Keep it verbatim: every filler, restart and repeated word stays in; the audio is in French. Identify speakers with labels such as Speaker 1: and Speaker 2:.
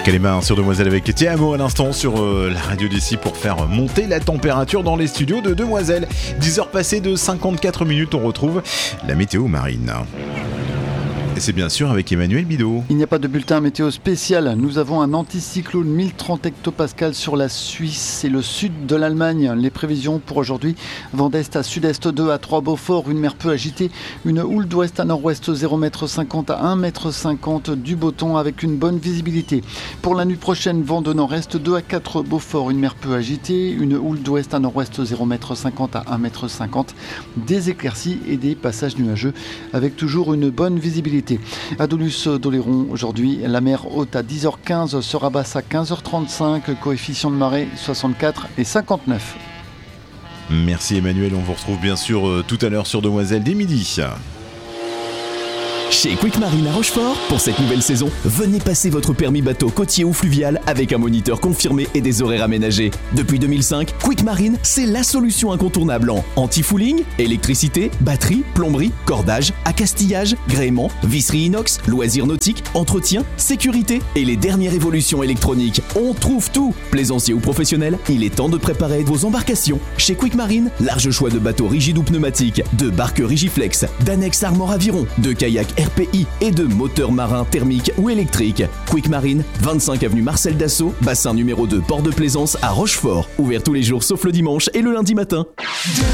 Speaker 1: Kalema sur Demoiselle avec Thiamo à l'instant sur euh, la radio d'ici pour faire monter la température dans les studios de Demoiselle. dix heures passées de cinquante-quatre minutes, on retrouve la météo marine. Et c'est bien sûr avec Emmanuel Bidot.
Speaker 2: Il n'y a pas de bulletin météo spécial. Nous avons un anticyclone mille trente hectopascales sur la Suisse et le sud de l'Allemagne. Les prévisions pour aujourd'hui: vent d'est à sud-est deux à trois Beaufort, une mer peu agitée, une houle d'ouest à nord-ouest zéro virgule cinquante mètres à un virgule cinquante mètres, du beau temps avec une bonne visibilité. Pour la nuit prochaine, vent de nord-est deux à quatre Beaufort, une mer peu agitée, une houle d'ouest à nord-ouest zéro virgule cinquante mètres à un virgule cinquante mètres, des éclaircies et des passages nuageux avec toujours une bonne visibilité. À Doluce-d'Oléron, aujourd'hui, la mer haute à dix heures quinze sera basse à quinze heures trente-cinq, coefficient de marée soixante-quatre et cinquante-neuf.
Speaker 1: Merci Emmanuel, on vous retrouve bien sûr euh, tout à l'heure sur Demoiselle dès midi.
Speaker 3: Chez Quick Marine à Rochefort, pour cette nouvelle saison, venez passer votre permis bateau côtier ou fluvial avec un moniteur confirmé et des horaires aménagés. Depuis deux mille cinq, Quick Marine, c'est la solution incontournable en anti-fouling, électricité, batterie, plomberie, cordage, accastillage, gréement, visserie inox, loisirs nautiques, entretien, sécurité et les dernières évolutions électroniques. On trouve tout. Plaisancier ou professionnel, il est temps de préparer vos embarcations. Chez Quick Marine, large choix de bateaux rigides ou pneumatiques, de barques Rigiflex, d'annexes Armor Aviron, de kayaks R P I et de moteurs marins thermiques ou électriques. Quick Marine, vingt-cinq avenue Marcel Dassault, bassin numéro deux, port de Plaisance à Rochefort. Ouvert tous les jours sauf le dimanche et le lundi matin.